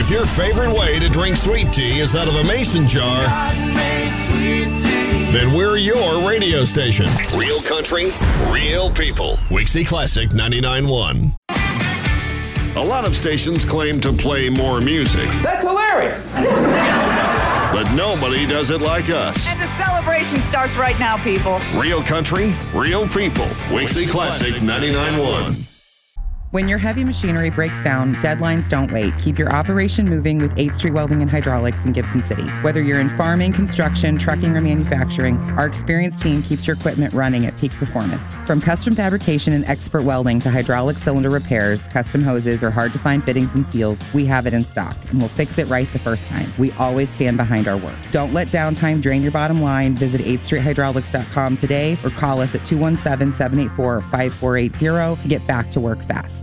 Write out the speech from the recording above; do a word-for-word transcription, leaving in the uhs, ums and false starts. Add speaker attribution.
Speaker 1: If your favorite way to drink sweet tea is out of a mason jar, then we're your radio station. Real country, real people. Wixie Classic ninety-nine point one. A lot of stations claim to play more music.
Speaker 2: That's hilarious.
Speaker 1: But nobody does it like us.
Speaker 3: And the celebration starts right now, people.
Speaker 1: Real country, real people. Wixie Classic ninety-nine point one.
Speaker 4: When your heavy machinery breaks down, deadlines don't wait. Keep your operation moving with eighth Street Welding and Hydraulics in Gibson City. Whether you're in farming, construction, trucking, or manufacturing, our experienced team keeps your equipment running at peak performance. From custom fabrication and expert welding to hydraulic cylinder repairs, custom hoses, or hard-to-find fittings and seals, we have it in stock, and we'll fix it right the first time. We always stand behind our work. Don't let downtime drain your bottom line. Visit eighth street hydraulics dot com today or call us at two one seven, seven eight four, five four eight zero to get back to work fast.